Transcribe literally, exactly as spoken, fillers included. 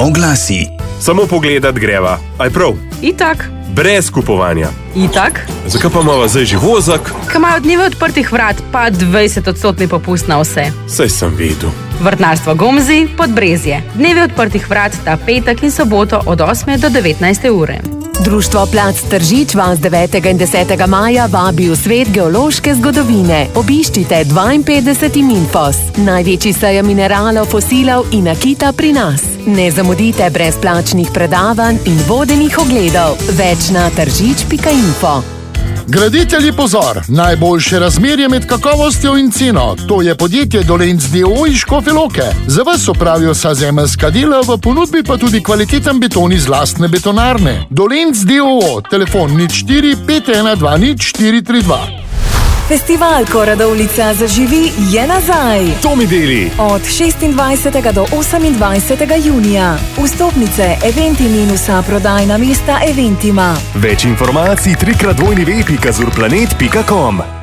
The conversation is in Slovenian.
Oglasi. Samo pogledat greva, aj prav? Itak. Brez kupovanja. Itak. Zakaj pa imava zdaj že vozak? Ko imajo dneve odprtih vrat, pa dvajset odstotni popust na vse. Saj sem vedel. Vrtnarstvo Gomzi, Podbrezje. Dneve odprtih vrat ta petek in soboto od osme do devetnajste ure. Društvo Plac Tržič vas devetega in desetega maja vabi v svet geološke zgodovine. Obiščite dvainpetdeseti Minfos, največji sejem mineralov, fosilov in nakita pri nas. Ne zamudite brezplačnih predavanj in vodenih ogledov. Več na tržič pika info. Graditelji pozor, najboljše razmerje med kakovostjo in ceno. To je podjetje Dolenc d. o. o. iz Škofje Loke. Za vas opravijo vsa zemeljska dela, v ponudbi pa tudi kvaliteten beton iz lastne betonarne. Dolenc d. o. o. Telefon nič štiri pet ena dva nič štiri tri dva. Festival Ko Radovljica zaživi je nazaj. To mi deli. Od šestindvajsetega do osemindvajsetega junija. Vstopnice Eventi Minusa, prodajna mesta Eventima. Več informacij trikrat dvojni ve pika zurplanet pika com.